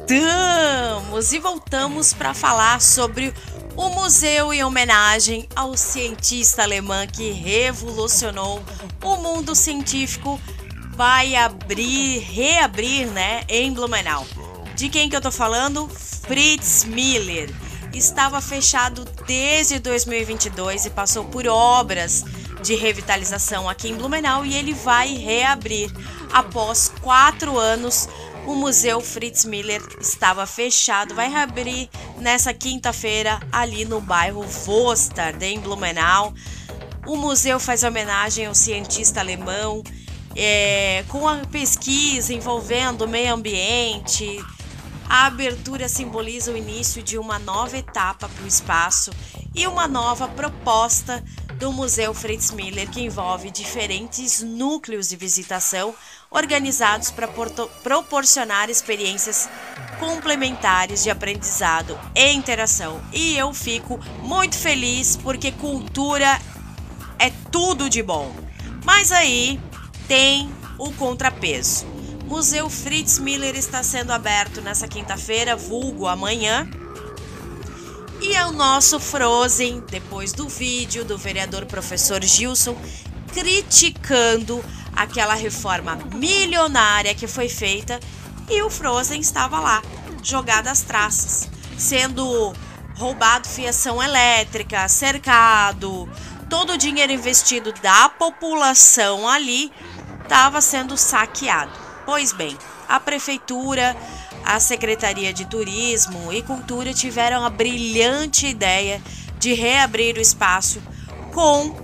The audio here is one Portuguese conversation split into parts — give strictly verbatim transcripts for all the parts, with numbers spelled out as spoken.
Voltamos e voltamos para falar sobre o museu em homenagem ao cientista alemão que revolucionou o mundo científico. Vai abrir, reabrir, né, em Blumenau. De quem que eu tô falando? Fritz Miller. Estava fechado desde dois mil e vinte e dois e passou por obras de revitalização aqui em Blumenau e ele vai reabrir. Após quatro anos, o Museu Fritz Miller estava fechado. Vai reabrir nessa quinta-feira ali no bairro Vostard, em Blumenau. O museu faz homenagem ao cientista alemão, é, com a pesquisa envolvendo o meio ambiente. A abertura simboliza o início de uma nova etapa para o espaço e uma nova proposta do Museu Fritz Miller, que envolve diferentes núcleos de visitação organizados para proporcionar experiências complementares de aprendizado e interação. E eu fico muito feliz porque cultura é tudo de bom. Mas aí tem o contrapeso. Museu Fritz Miller está sendo aberto nessa quinta-feira, vulgo amanhã. E é o nosso Frozen, depois do vídeo do vereador professor Gilson, criticando aquela reforma milionária que foi feita, e o Frozen estava lá, jogado às traças, sendo roubado fiação elétrica, cercado, todo o dinheiro investido da população ali estava sendo saqueado. Pois bem, a prefeitura, a Secretaria de Turismo e Cultura tiveram a brilhante ideia de reabrir o espaço com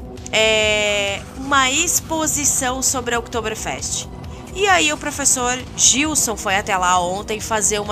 é, uma exposição sobre a Oktoberfest. E aí o professor Gilson foi até lá ontem fazer uma